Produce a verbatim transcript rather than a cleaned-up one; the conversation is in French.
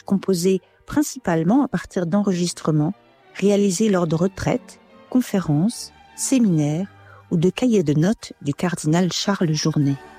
ouvrage composé principalement à partir d'enregistrements réalisés lors de retraites, conférences, séminaires ou de cahiers de notes du cardinal Charles Journet.